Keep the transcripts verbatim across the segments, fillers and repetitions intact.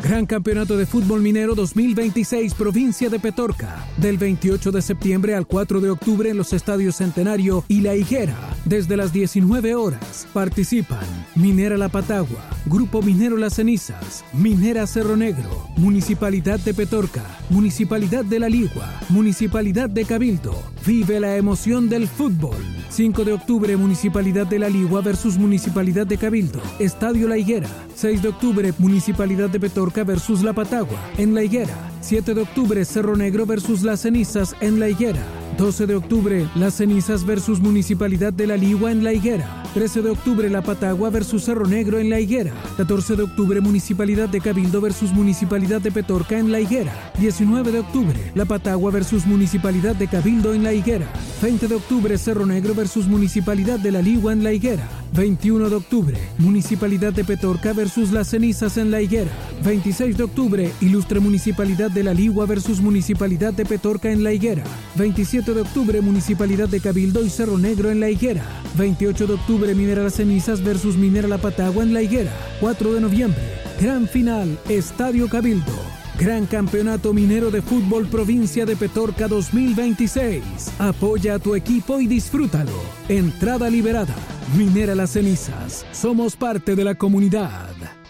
Gran Campeonato de Fútbol Minero dos mil veintiséis, provincia de Petorca, del veintiocho de septiembre al cuatro de octubre en los estadios Centenario y La Higuera, desde las diecinueve horas. Participan Minera La Patagua, Grupo Minero Las Cenizas, Minera Cerro Negro, Municipalidad de Petorca, Municipalidad de La Ligua, Municipalidad de Cabildo. Vive la emoción del fútbol. cinco de octubre, Municipalidad de La Ligua versus Municipalidad de Cabildo, Estadio La Higuera. seis de octubre, Municipalidad de Petorca versus La Patagua, en La Higuera. siete de octubre, Cerro Negro versus Las Cenizas, en La Higuera. doce de octubre, Las Cenizas versus Municipalidad de La Ligua, en La Higuera. trece de octubre, La Patagua versus Cerro Negro, en La Higuera. catorce de octubre, Municipalidad de Cabildo versus Municipalidad de Petorca, en La Higuera. diecinueve de octubre, La Patagua versus Municipalidad de Cabildo, en La Higuera. veinte de octubre, Cerro Negro versus Municipalidad de La Ligua, en La Higuera. veintiuno de octubre, Municipalidad de Petorca versus Las Cenizas, en La Higuera. veintiséis de octubre, Ilustre Municipalidad de La Ligua versus Municipalidad de Petorca, en La Higuera. veintisiete de octubre, Municipalidad de Cabildo y Cerro Negro, en La Higuera. veintiocho de octubre, Minera Las Cenizas versus Minera La Patagua, en La Higuera. cuatro de noviembre, gran final, Estadio Cabildo. Gran Campeonato Minero de Fútbol Provincia de Petorca dos mil veintiséis. Apoya a tu equipo y disfrútalo. Entrada liberada. Minera Las Cenizas. Somos parte de la comunidad.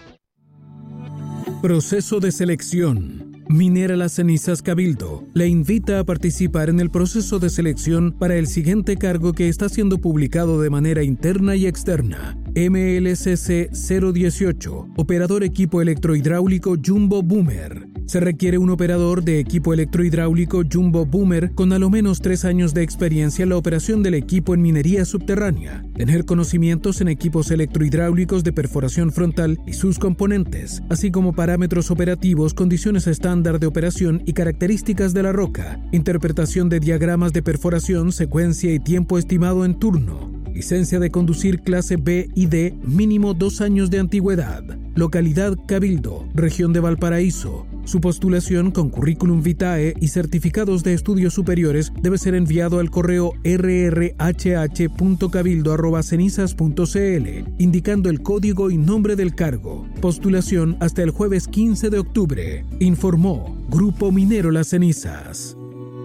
Proceso de selección. Minera Las Cenizas Cabildo le invita a participar en el proceso de selección para el siguiente cargo que está siendo publicado de manera interna y externa. M L C C cero dieciocho, Operador Equipo Electrohidráulico Jumbo Boomer. Se requiere un operador de equipo electrohidráulico Jumbo Boomer con a lo menos tres años de experiencia en la operación del equipo en minería subterránea, tener conocimientos en equipos electrohidráulicos de perforación frontal y sus componentes, así como parámetros operativos, condiciones estándar de operación y características de la roca, interpretación de diagramas de perforación, secuencia y tiempo estimado en turno. Licencia de conducir clase B y D, mínimo dos años de antigüedad. Localidad Cabildo, región de Valparaíso. Su postulación con currículum vitae y certificados de estudios superiores debe ser enviado al correo r r h h punto cabildo arroba cenizas punto c l, indicando el código y nombre del cargo. Postulación hasta el jueves quince de octubre. Informó Grupo Minero Las Cenizas.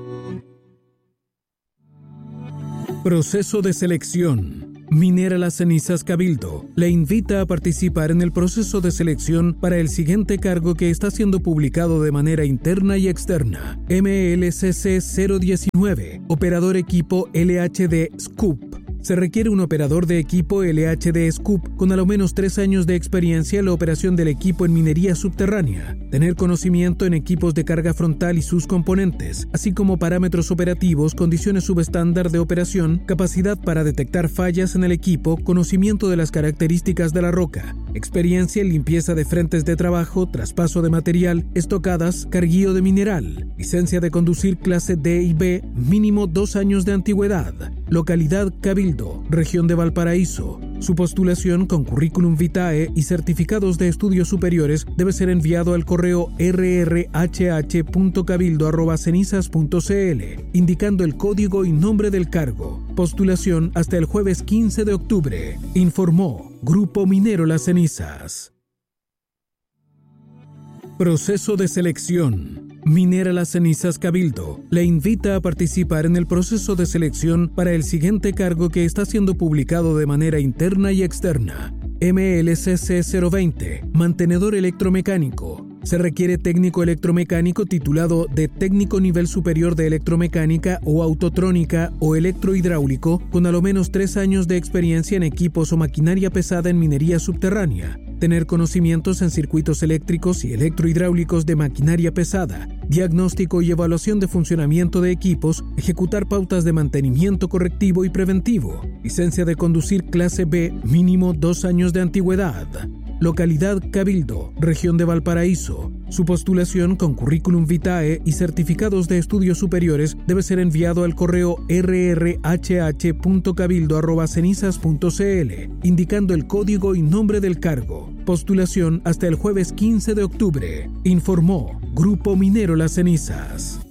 Proceso de selección. Minera Las Cenizas Cabildo le invita a participar en el proceso de selección para el siguiente cargo que está siendo publicado de manera interna y externa. M L C C cero diecinueve, Operador Equipo L H D Scoop. Se requiere un operador de equipo L H D Scoop con a lo menos tres años de experiencia en la operación del equipo en minería subterránea, tener conocimiento en equipos de carga frontal y sus componentes, así como parámetros operativos, condiciones subestándar de operación, capacidad para detectar fallas en el equipo, conocimiento de las características de la roca, experiencia en limpieza de frentes de trabajo, traspaso de material, estocadas, carguío de mineral, licencia de conducir clase D y B, mínimo dos años de antigüedad, localidad Cabildo, región de Valparaíso. Su postulación con currículum vitae y certificados de estudios superiores debe ser enviado al correo r r h h punto cabildo arroba cenizas punto c l, indicando el código y nombre del cargo. Postulación hasta el jueves quince de octubre. Informó Grupo Minero Las Cenizas. Proceso de selección. Minera Las Cenizas Cabildo le invita a participar en el proceso de selección para el siguiente cargo que está siendo publicado de manera interna y externa. M L C C cero veinte, Mantenedor Electromecánico. Se requiere técnico electromecánico titulado de técnico nivel superior de electromecánica o autotrónica o electrohidráulico con a lo menos tres años de experiencia en equipos o maquinaria pesada en minería subterránea, tener conocimientos en circuitos eléctricos y electrohidráulicos de maquinaria pesada, diagnóstico y evaluación de funcionamiento de equipos, ejecutar pautas de mantenimiento correctivo y preventivo, licencia de conducir clase B, mínimo dos años de antigüedad. Localidad Cabildo, región de Valparaíso. Su postulación con currículum vitae y certificados de estudios superiores debe ser enviado al correo r r h h punto cabildo arroba cenizas punto c l, indicando el código y nombre del cargo. Postulación hasta el jueves quince de octubre. Informó Grupo Minero Las Cenizas.